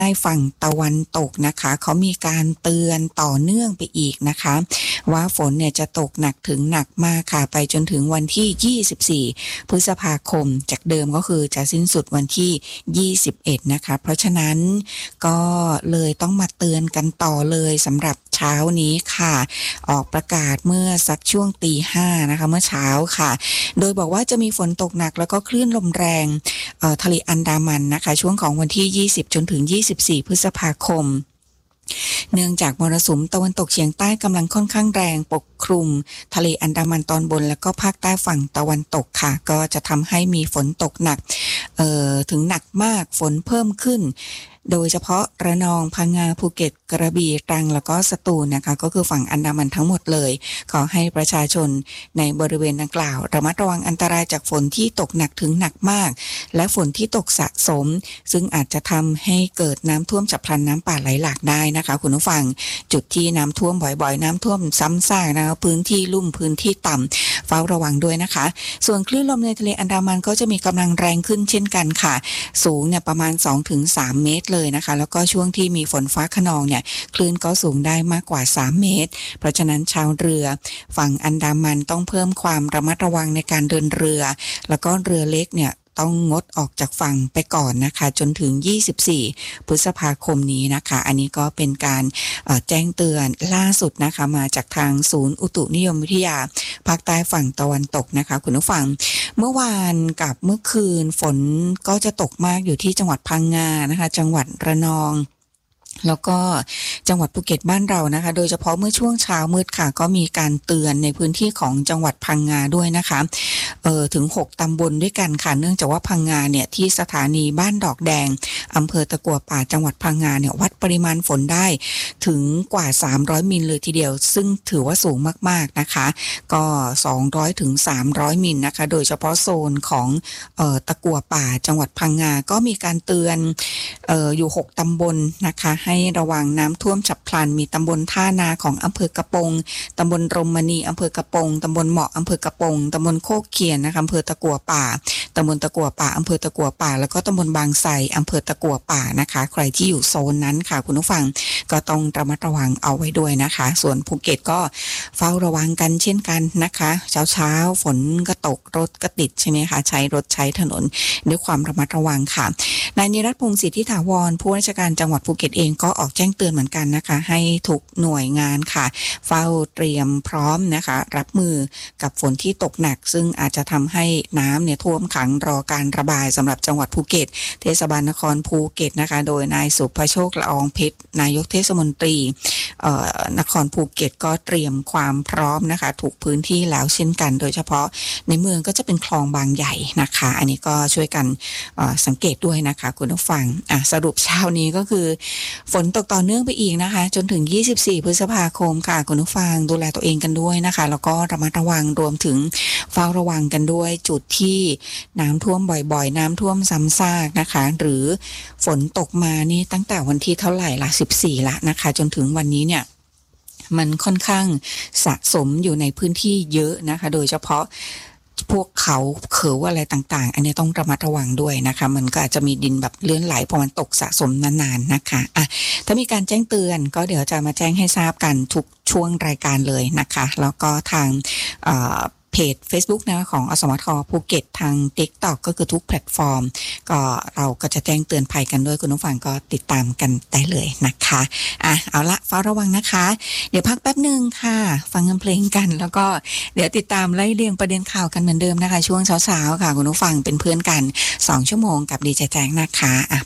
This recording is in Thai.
ใต้ฝั่งตะวันตกนะคะเขามีการเตือนต่อเนื่องไปอีกนะคะว่าฝนเนี่ยจะตกหนักถึงหนักมากค่ะไปจนถึงวันที่24พฤษภาคมจากเดิมก็คือจะสิ้นสุดวันที่21นะคะเพราะฉะนั้นก็เลยต้องมาเตือนกันต่อเลยสำหรับเช้านี้ค่ะออกประกาศเมื่อสักช่วงตี 5นะคะเมื่อเช้าค่ะโดยบอกว่าจะมีฝนตกหนักแล้วก็คลื่นลมแรงทะเลอันดามันนะคะช่วงของวันที่20จนถึง24พฤษภาคมเนื่องจากมรสุมตะวันตกเฉียงใต้กำลังค่อนข้างแรงปกคลุมทะเลอันดามันตอนบนแล้วก็ภาคใต้ฝั่งตะวันตกค่ะก็จะทำให้มีฝนตกหนักถึงหนักมากฝนเพิ่มขึ้นโดยเฉพาะระนองพังงาภูเก็ตกระบี่ตรังแล้วก็สตูลนะคะก็คือฝั่งอันดามันทั้งหมดเลยขอให้ประชาชนในบริเวณดังกล่าวระมัดระวังอันตรายจากฝนที่ตกหนักถึงหนักมากและฝนที่ตกสะสมซึ่งอาจจะทำให้เกิดน้ำท่วมฉับพลันน้ำป่าไหลหลากได้นะคะคุณผู้ฟังจุดที่น้ำท่วมบ่อยๆน้ำท่วมซ้ำซากนะคะพื้นที่ลุ่มพื้นที่ต่ำเฝ้าระวังด้วยนะคะส่วนคลื่นลมในทะเลอันดามันก็จะมีกำลังแรงขึ้นเช่นกันค่ะสูงเนี่ยประมาณ 2-3 เมตรเลยนะคะแล้วก็ช่วงที่มีฝนฟ้าคะนองเนี่ยคลื่นก็สูงได้มากกว่า3 เมตรเพราะฉะนั้นชาวเรือฝั่งอันดามันต้องเพิ่มความระมัดระวังในการเดินเรือแล้วก็เรือเล็กเนี่ยต้องงดออกจากฝั่งไปก่อนนะคะจนถึง24พฤษภาคมนี้นะคะอันนี้ก็เป็นการแจ้งเตือนล่าสุดนะคะมาจากทางศูนย์อุตุนิยมวิทยาภาคใต้ฝั่งตะวันตกนะคะคุณผู้ฟังเมื่อวานกับเมื่อคืนฝนก็จะตกมากอยู่ที่จังหวัดพังงานะคะจังหวัดระนองแล้วก็จังหวัดภูเก็ตบ้านเรานะคะโดยเฉพาะเมื่อช่วงเช้ามืดค่ะก็มีการเตือนในพื้นที่ของจังหวัดพังงาด้วยนะคะถึง6ตำบลด้วยกันค่ะเนื่องจากว่าพังงาเนี่ยที่สถานีบ้านดอกแดงอำเภอตะกั่วป่าจังหวัดพังงาเนี่ยวัดปริมาณฝนได้ถึงกว่า300มิลเลยทีเดียวซึ่งถือว่าสูงมากๆนะคะก็200ถึง300มิลนะคะโดยเฉพาะโซนของตะกั่วป่าจังหวัดพังงาก็มีการเตือนอยู่6ตำบลนะคะให้ระวังน้ำท่วมฉับพลันมีตำบลท่านาของอำเภอกระปงตำบลรมณีอำเภอกระปงตำบลเหมาะอำเภอกระปงตำบลโคกเคียนนะคะอำเภอตะกั่วป่าตำบลตะกั่วป่าอำเภอตะกั่วป่าแล้วก็ตำบลบางไทรอำเภอตะกั่วป่านะคะใครที่อยู่โซนนั้นค่ะคุณผู้ฟังก็ต้องระมัดระวังเอาไว้ด้วยนะคะส่วนภูเก็ตก็เฝ้าระวังกันเช่นกันนะคะเช้าฝนก็ตกรถก็ติดใช่ไหมคะใช้รถใช้ถนนด้วยความระมัดระวังค่ะนายนิรัตน์พงศ์สิทธิถาวรผู้ราชการจังหวัดภูเก็ตเองก็ออกแจ้งเตือนเหมือนกันนะคะให้ทุกหน่วยงานค่ะเฝ้าเตรียมพร้อมนะคะรับมือกับฝนที่ตกหนักซึ่งอาจจะทำให้น้ำเนี่ยท่วมขังรอการระบายสำหรับจังหวัดภูเก็ตเทศบาลนครภูเก็ตนะคะโดยนายสุภโชคละอองเพชรนายกเทศมนตรีนครภูเก็ตก็เตรียมความพร้อมนะคะถูกพื้นที่แล้วเช่นกันโดยเฉพาะในเมืองก็จะเป็นคลองบางใหญ่นะคะอันนี้ก็ช่วยกันสังเกตด้วยนะคะคุณผู้ฟังสรุปเช้านี้ก็คือฝนตกต่อเนื่องไปอีกนะคะจนถึง24พฤษภาคมค่ะคุณผู้ฟังดูแลตัวเองกันด้วยนะคะแล้วก็ระมัดระวังรวมถึงเฝ้าระวังกันด้วยจุดที่น้ำท่วมบ่อยๆน้ำท่วมซ้ำซากนะคะหรือฝนตกมานี่ตั้งแต่วันที่เท่าไหร่ละ14ละนะคะจนถึงวันนี้เนี่ยมันค่อนข้างสะสมอยู่ในพื้นที่เยอะนะคะโดยเฉพาะพวกเขาเขวอะไรต่างๆอันนี้ต้องระมัดระวังด้วยนะคะมันก็อาจจะมีดินแบบเลื่อนไหลเพราะมันตกสะสมนานๆนะคะถ้ามีการแจ้งเตือนก็เดี๋ยวจะมาแจ้งให้ทราบกันทุกช่วงรายการเลยนะคะแล้วก็ทางเพจ Facebook นะของอสมทภูเก็ตทาง TikTok ก็คือทุกแพลตฟอร์มก็เราก็จะแจ้งเตือนภัยกันด้วยคุณผู้ฟังก็ติดตามกันได้เลยนะคะเอาละเฝ้าระวังนะคะเดี๋ยวพักแป๊บนึงค่ะฟังเพลงกันแล้วก็เดี๋ยวติดตามไล่เรียงประเด็นข่าวกันเหมือนเดิมนะคะช่วงเช้าๆค่ะคุณผู้ฟังเป็นเพื่อนกัน2ชั่วโมงกับดีเจแจ้งนะคะ